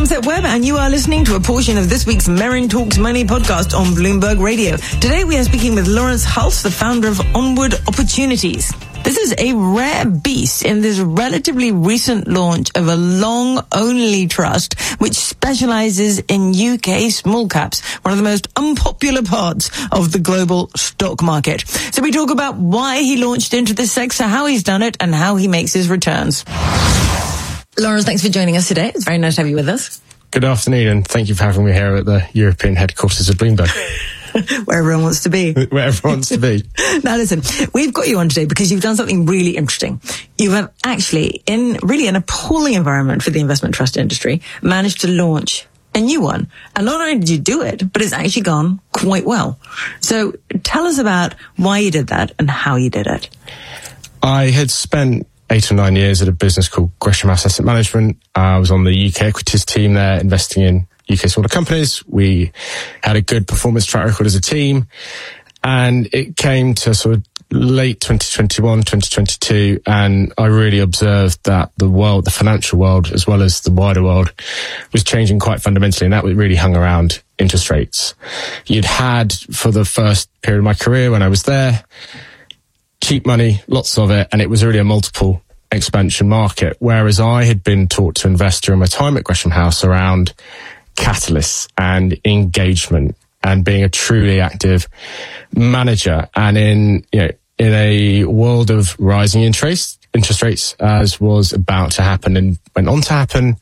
Sunset Webb, and you are listening to a portion of this week's Merrin Talks Money podcast on Bloomberg Radio. Today we are speaking with Lawrence Hulse, the founder of Onward Opportunities. This is a rare beast in this relatively recent launch of a long-only trust which specializes in UK small caps, one of the most unpopular parts of the global stock market. So we talk about why he launched into this sector, how he's done it, and how he makes his returns. Lawrence, thanks for joining us today. It's very nice to have you with us. Good afternoon, and thank you for having me here at the European headquarters of Bloomberg. Where everyone wants to be. Where everyone wants to be. Now listen, we've got you on today because you've done something really interesting. You have actually, in really an appalling environment for the investment trust industry, managed to launch a new one. And not only did you do it, but it's actually gone quite well. So tell us about why you did that and how you did it. I had spent 8 or 9 years at a business called Gresham House Asset Management. I was on the UK equities team there, investing in UK smaller companies. We had a good performance track record as a team, and it came to sort of late 2021, 2022, and I really observed that the world, the financial world, as well as the wider world, was changing quite fundamentally, and that really hung around interest rates. You'd had, for the first period of my career when I was there, cheap money, lots of it, and it was really a multiple expansion market, whereas I had been taught to invest during my time at Gresham House around catalysts and engagement and being a truly active manager. And in a world of rising interest rates, as was about to happen and went on to happen,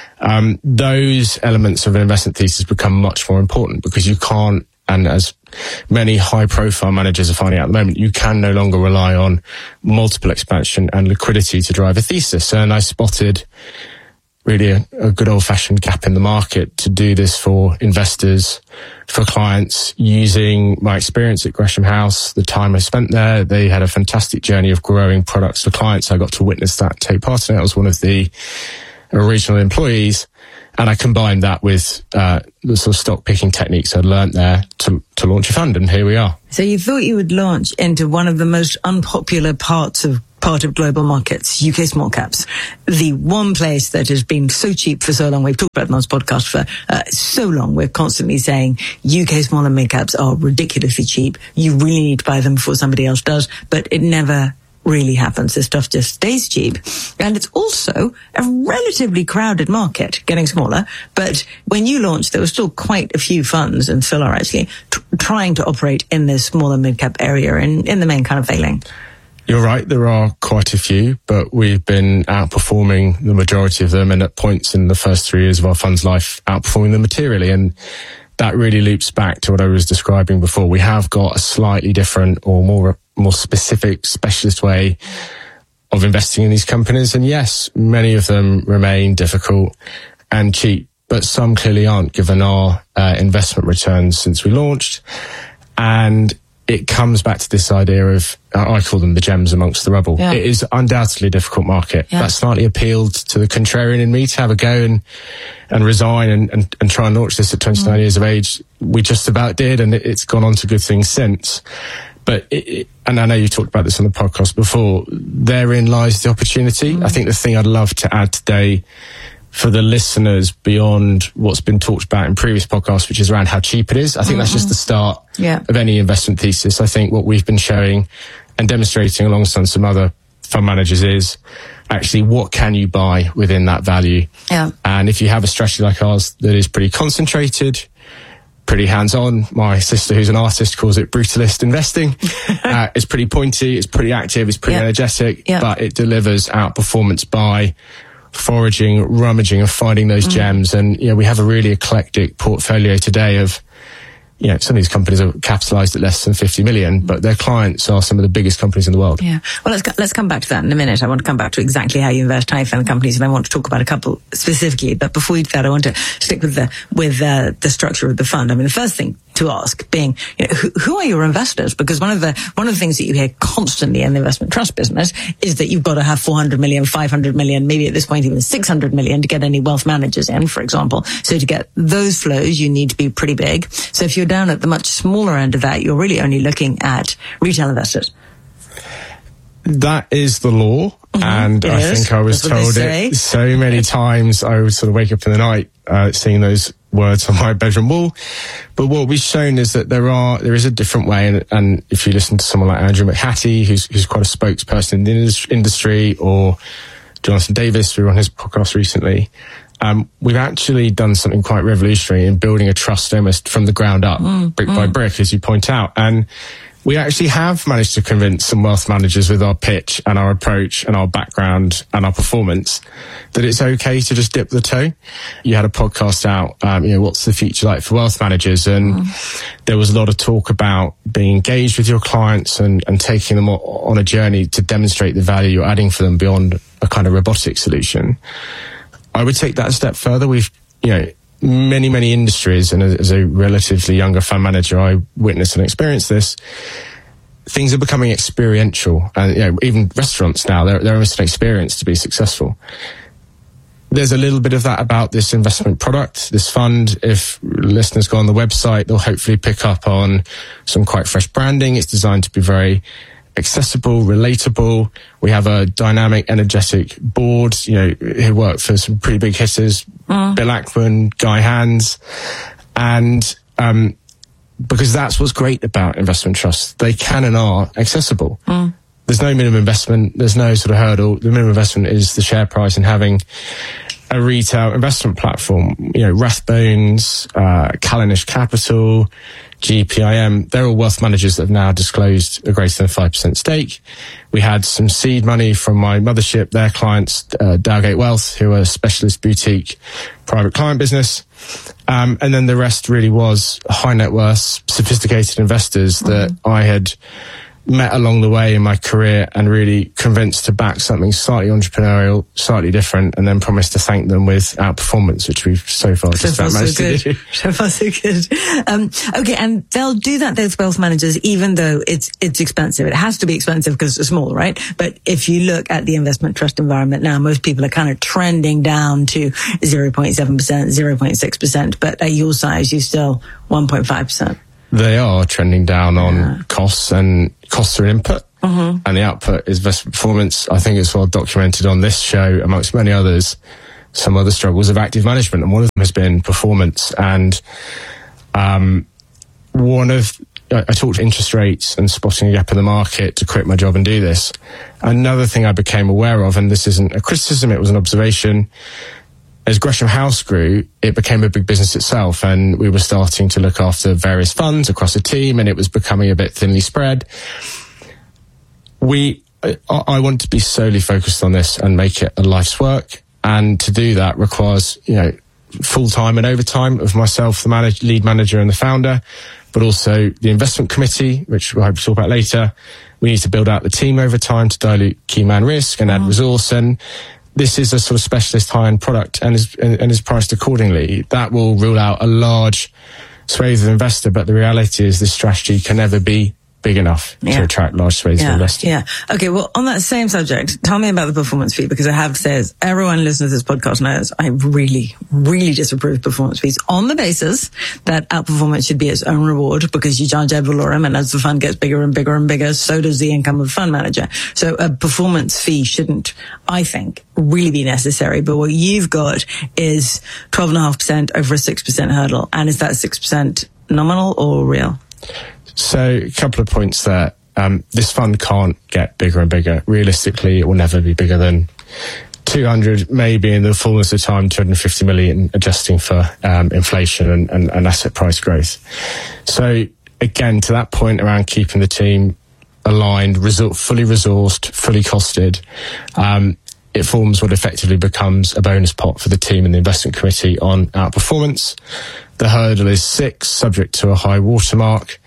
those elements of an investment thesis become much more important, because you can't, and as many high-profile managers are finding out at the moment, you can no longer rely on multiple expansion and liquidity to drive a thesis. And I spotted really a good old-fashioned gap in the market to do this for investors, for clients, using my experience at Gresham House, the time I spent there. They had a fantastic journey of growing products for clients. I got to witness that, take part in it. I was one of the original employees. And I combined that with the sort of stock picking techniques I'd learned there to launch a fund, and here we are. So you thought you would launch into one of the most unpopular part of global markets, UK small caps, the one place that has been so cheap for so long. We've talked about it on this podcast for so long. We're constantly saying UK small and mid caps are ridiculously cheap. You really need to buy them before somebody else does, but it never really happens. This stuff just stays cheap. And it's also a relatively crowded market, getting smaller. But when you launched, there were still quite a few funds, and still are actually, trying to operate in this smaller mid-cap area, and in the main kind of failing. You're right, there are quite a few, but we've been outperforming the majority of them, and at points in the first 3 years of our fund's life, outperforming them materially. And that really loops back to what I was describing before. We have got a slightly different or more specific specialist way of investing in these companies. And yes, many of them remain difficult and cheap, but some clearly aren't, given our investment returns since we launched. And it comes back to this idea of, I call them the gems amongst the rubble. Yeah. It is undoubtedly a difficult market. Yeah. That slightly appealed to the contrarian in me to have a go and resign and try and launch this at 29 years of age. We just about did, and it's gone on to good things since. But, and I know you talked about this on the podcast before, therein lies the opportunity. I think the thing I'd love to add today for the listeners, beyond what's been talked about in previous podcasts, which is around how cheap it is, I think that's just the start of any investment thesis. I think what we've been showing and demonstrating alongside some other fund managers is actually what can you buy within that value. Yeah. And if you have a strategy like ours that is pretty concentrated, pretty hands-on, my sister who's an artist calls it brutalist investing. It's pretty pointy, it's pretty active, it's pretty energetic, but it delivers outperformance by foraging, rummaging and finding those gems. And we have a really eclectic portfolio today of some of these companies are capitalized at less than 50 million, but their clients are some of the biggest companies in the world. Yeah. Well, let's come back to that in a minute. I want to come back to exactly how you invest, how you fund companies, and I want to talk about a couple specifically. But before we do that, I want to stick with the structure of the fund. I mean, the first thing to ask being, who are your investors? Because one of the things that you hear constantly in the investment trust business is that you've got to have 400 million, 500 million, maybe at this point even 600 million to get any wealth managers in, for example. So to get those flows, you need to be pretty big. So if you're down at the much smaller end of that, you're really only looking at retail investors. That is the law. And I think I was told it so many times. I would sort of wake up in the night seeing those words on my bedroom wall. But what we've shown is that there is a different way. And if you listen to someone like Andrew McHattie, who's quite a spokesperson in the industry, or Jonathan Davis, who were on his podcast recently, we've actually done something quite revolutionary in building a trust almost from the ground up, brick by brick, as you point out. And we actually have managed to convince some wealth managers with our pitch and our approach and our background and our performance that it's okay to just dip the toe. You had a podcast out, what's the future like for wealth managers? And there was a lot of talk about being engaged with your clients and taking them on a journey to demonstrate the value you're adding for them beyond a kind of robotic solution. I would take that a step further. We've, many industries, and as a relatively younger fund manager, I witnessed and experienced this. Things are becoming experiential, and even restaurants now, they're almost an experience to be successful. There's a little bit of that about this investment product, this fund. If listeners go on the website, they'll hopefully pick up on some quite fresh branding. It's designed to be very accessible, relatable. We have a dynamic, energetic board, who work for some pretty big hitters, Bill Ackman, Guy Hands. And because that's what's great about investment trusts. They can and are accessible. There's no minimum investment. There's no sort of hurdle. The minimum investment is the share price and having a retail investment platform. Rathbones, Callanish Capital, GPIM, they're all wealth managers that have now disclosed a greater than 5% stake. We had some seed money from my mothership, their clients, Dowgate Wealth, who are a specialist boutique private client business. And then the rest really was high net worth, sophisticated investors that I had met along the way in my career and really convinced to back something slightly entrepreneurial, slightly different, and then promised to thank them with outperformance, which we've so far just about managed to do. So far so good. Okay, and they'll do that, those wealth managers, even though it's expensive. It has to be expensive because it's small, right? But if you look at the investment trust environment now, most people are kind of trending down to 0.7%, 0.6%, but at your size, you're still 1.5%. They are trending down on costs, and costs are an input, and the output is investment performance. I think it's well documented on this show, amongst many others, some other struggles of active management, and one of them has been performance. And I talked interest rates and spotting a gap in the market to quit my job and do this. Another thing I became aware of, and this isn't a criticism, it was an observation, as Gresham House grew, it became a big business itself, and we were starting to look after various funds across a team, and it was becoming a bit thinly spread. I want to be solely focused on this and make it a life's work, and to do that requires, full-time and overtime of myself, the lead manager and the founder, but also the investment committee, which we'll hope to talk about later. We need to build out the team over time to dilute key man risk and add resource, and this is a sort of specialist high-end product and is priced accordingly. That will rule out a large swathe of investor, but the reality is this strategy can never be big enough to attract large swathes of investors. Yeah. Okay, well, on that same subject, tell me about the performance fee, because I have said, everyone listening to this podcast knows I really, really disapprove performance fees on the basis that outperformance should be its own reward, because you charge ad valorem, and as the fund gets bigger and bigger and bigger, so does the income of the fund manager. So a performance fee shouldn't, I think, really be necessary. But what you've got is 12.5% over a 6% hurdle. And is that 6% nominal or real? So a couple of points there. This fund can't get bigger and bigger. Realistically, it will never be bigger than 200, maybe in the fullness of time, 250 million, adjusting for inflation and asset price growth. So again, to that point around keeping the team aligned, fully resourced, fully costed, it forms what effectively becomes a bonus pot for the team and the investment committee on outperformance. The hurdle is 6, subject to a high watermark.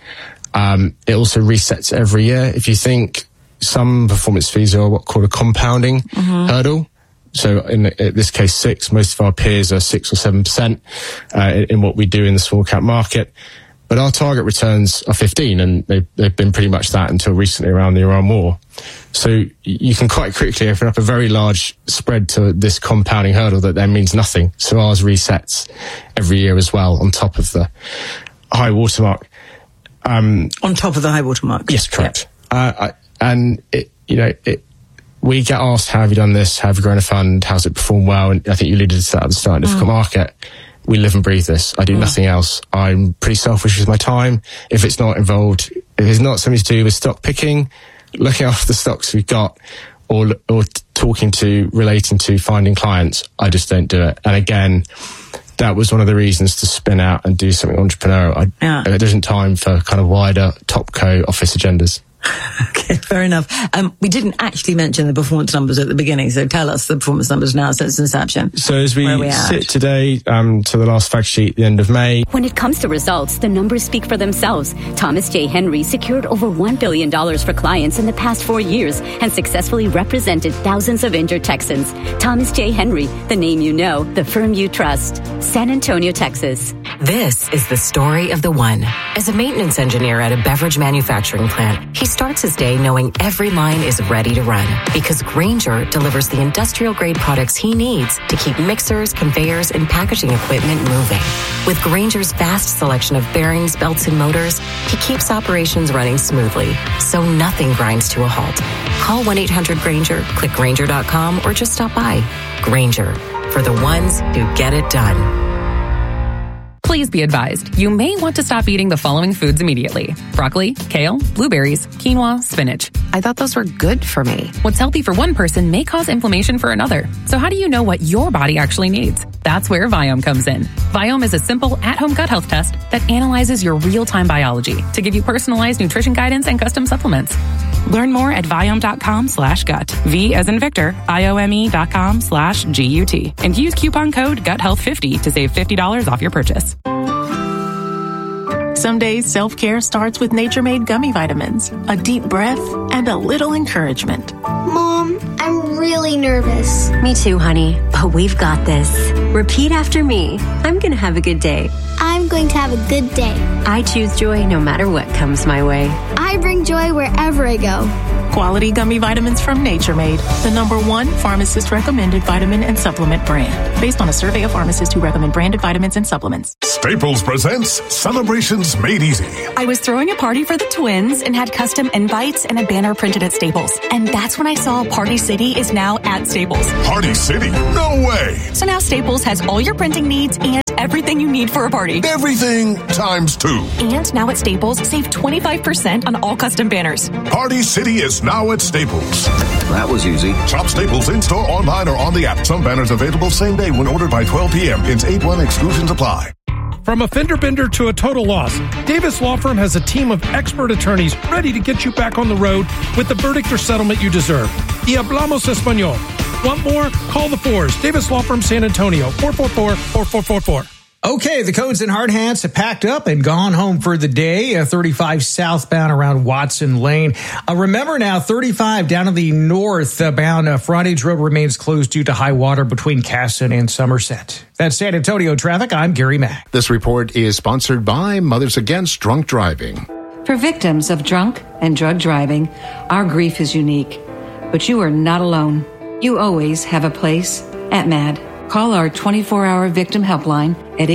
It also resets every year. If you think some performance fees are what's called a compounding hurdle. So in this case, 6, most of our peers are 6 or 7% in what we do in the small cap market. But our target returns are 15, and they've been pretty much that until recently around the Iran war. So you can quite quickly open up a very large spread to this compounding hurdle that then means nothing. So ours resets every year as well on top of the high watermark. On top of the high watermark? Yes, correct. And we get asked, how have you done this? How have you grown a fund? How's it performed well? And I think you alluded to that at the start, difficult market. We live and breathe this. I do nothing else. I'm pretty selfish with my time. If it's not something to do with stock picking, looking after the stocks we've got, or relating to finding clients, I just don't do it. And again, that was one of the reasons to spin out and do something entrepreneurial. There isn't time for kind of wider Topco office agendas. Okay, fair enough. We didn't actually mention the performance numbers at the beginning, so tell us the performance numbers now since inception. So as we sit today to the last fact sheet at the end of May. When it comes to results, the numbers speak for themselves. Thomas J. Henry secured over $1 billion for clients in the past 4 years and successfully represented thousands of injured Texans. Thomas J. Henry, the name you know, the firm you trust. San Antonio, Texas. This is the story of the one. As a maintenance engineer at a beverage manufacturing plant, he starts his day knowing every line is ready to run because Grainger delivers the industrial-grade products he needs to keep mixers, conveyors, and packaging equipment moving. With Grainger's vast selection of bearings, belts, and motors, he keeps operations running smoothly, so nothing grinds to a halt. Call 1-800-GRAINGER, click Grainger.com, or just stop by. Grainger, for the ones who get it done. Please be advised, you may want to stop eating the following foods immediately. Broccoli, kale, blueberries, quinoa, spinach. I thought those were good for me. What's healthy for one person may cause inflammation for another. So how do you know what your body actually needs? That's where Viome comes in. Viome is a simple at-home gut health test that analyzes your real-time biology to give you personalized nutrition guidance and custom supplements. Learn more at Viome.com/gut. V as in Victor, IOME.com/GUT. And use coupon code GUTHEALTH50 to save $50 off your purchase. Some days self-care starts with Nature Made gummy vitamins, a deep breath, and a little encouragement. Mom, I'm really nervous. Me too, honey, but we've got this. Repeat after me. I'm going to have a good day. I'm going to have a good day. I choose joy no matter what comes my way. I bring joy wherever I go. Quality gummy vitamins from Nature Made, the #1 pharmacist-recommended vitamin and supplement brand, based on a survey of pharmacists who recommend branded vitamins and supplements. Staples presents Celebrations Made Easy. I was throwing a party for the twins and had custom invites and a banner printed at Staples. And that's when I saw Party City is now at Staples. Party City? No way! So now Staples has all your printing needs and everything you need for a party. Everything times 2. And now at Staples, save 25% on all custom banners. Party City is now at Staples. That was easy. Shop Staples in-store, online, or on the app. Some banners available same day when ordered by 12 p.m. It's 8-1 exclusions apply. From a fender bender to a total loss, Davis Law Firm has a team of expert attorneys ready to get you back on the road with the verdict or settlement you deserve. Y hablamos español. Want more? Call the Fours. Davis Law Firm San Antonio, 444-4444. Okay, the Codes and Hard Hats have packed up and gone home for the day. 35 southbound around Watson Lane. Remember now, 35 down to the northbound Frontage Road remains closed due to high water between Casson and Somerset. That's San Antonio traffic. I'm Gary Mack. This report is sponsored by Mothers Against Drunk Driving. For victims of drunk and drug driving, our grief is unique. But you are not alone. You always have a place at MAD. Call our 24-hour victim helpline at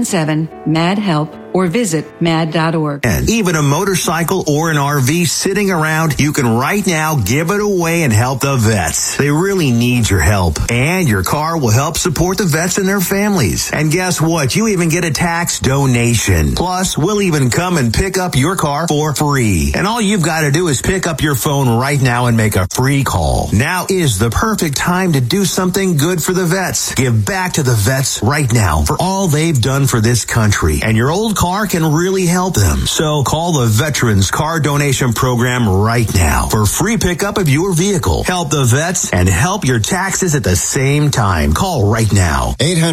877-MAD-HELP or visit mad.org. And even a motorcycle or an RV sitting around, you can right now give it away and help the vets. They really need your help. And your car will help support the vets and their families. And guess what? You even get a tax donation. Plus, we'll even come and pick up your car for free. And all you've got to do is pick up your phone right now and make a free call. Now is the perfect time to do something good for the vets. Give back to the vets right now for all they've done for this country. And your old car can really help them. So call the Veterans Car Donation Program right now for free pickup of your vehicle. Help the vets and help your taxes at the same time. Call right now.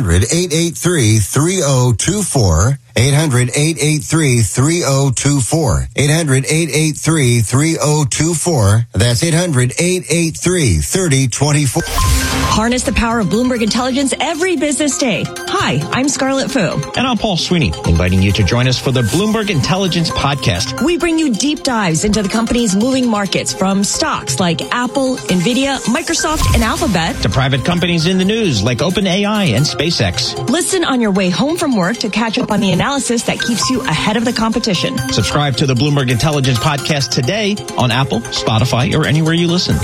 800-883-3024. 800-883-3024. 800-883-3024. That's 800-883-3024. Harness the power of Bloomberg Intelligence every business day. Hi, I'm Scarlett Fu. And I'm Paul Sweeney, inviting you to join us for the Bloomberg Intelligence Podcast. We bring you deep dives into the company's moving markets, from stocks like Apple, Nvidia, Microsoft, and Alphabet, to private companies in the news like OpenAI and SpaceX. Listen on your way home from work to catch up on the announcements analysis that keeps you ahead of the competition. Subscribe to the Bloomberg Intelligence Podcast today on Apple, Spotify, or anywhere you listen.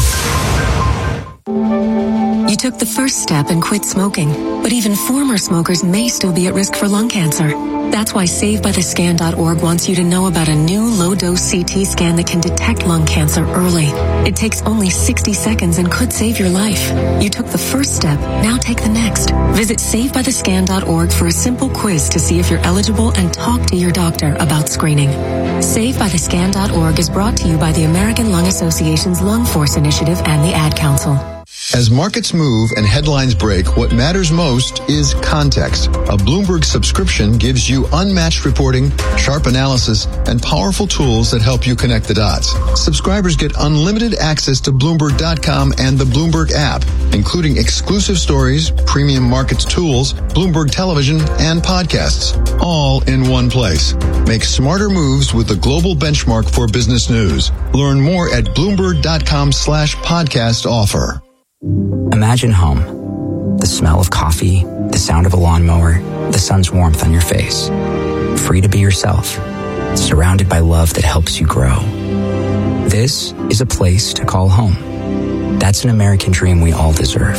You took the first step and quit smoking, but even former smokers may still be at risk for lung cancer. That's why SaveByTheScan.org wants you to know about a new low-dose CT scan that can detect lung cancer early. It takes only 60 seconds and could save your life. You took the first step, now take the next. Visit SaveByTheScan.org for a simple quiz to see if you're eligible and talk to your doctor about screening. SaveByTheScan.org is brought to you by the American Lung Association's Lung Force Initiative and the Ad Council. As markets move and headlines break, what matters most is context. A Bloomberg subscription gives you unmatched reporting, sharp analysis, and powerful tools that help you connect the dots. Subscribers get unlimited access to Bloomberg.com and the Bloomberg app, including exclusive stories, premium markets tools, Bloomberg television, and podcasts, all in one place. Make smarter moves with the global benchmark for business news. Learn more at Bloomberg.com/podcast offer. Imagine home. The smell of coffee, the sound of a lawnmower, the sun's warmth on your face. Free to be yourself, surrounded by love that helps you grow. This is a place to call home. That's an American dream we all deserve.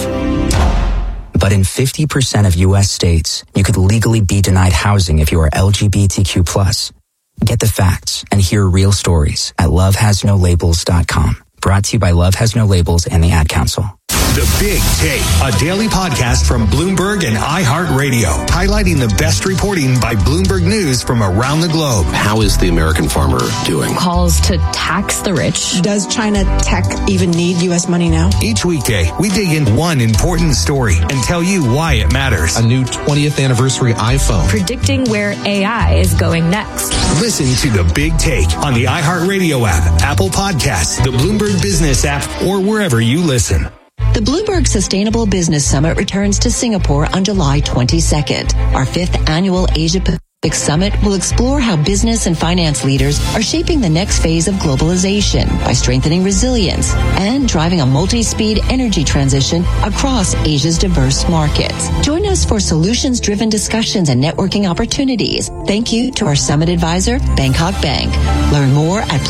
But in 50% of U.S. states, you could legally be denied housing if you are LGBTQ+. Get the facts and hear real stories at lovehasnolabels.com. Brought to you by Love Has No Labels and the Ad Council. The Big Take, a daily podcast from Bloomberg and iHeartRadio, highlighting the best reporting by Bloomberg News from around the globe. How is the American farmer doing? Calls to tax the rich. Does China tech even need U.S. money now? Each weekday, we dig in one important story and tell you why it matters. A new 20th anniversary iPhone. Predicting where AI is going next. Listen to The Big Take on the iHeartRadio app, Apple Podcasts, the Bloomberg Business app, or wherever you listen. The Bloomberg Sustainable Business Summit returns to Singapore on July 22nd. Our 5th annual Asia-Pacific Summit will explore how business and finance leaders are shaping the next phase of globalization by strengthening resilience and driving a multi-speed energy transition across Asia's diverse markets. Join us for solutions-driven discussions and networking opportunities. Thank you to our summit advisor, Bangkok Bank. Learn more at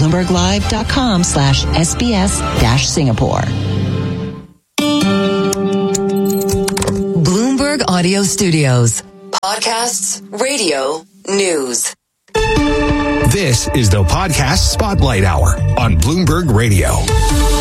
bloomberglive.com/SBS-Singapore. Bloomberg Audio Studios. Podcasts, radio, news. This is the Podcast Spotlight Hour on Bloomberg Radio.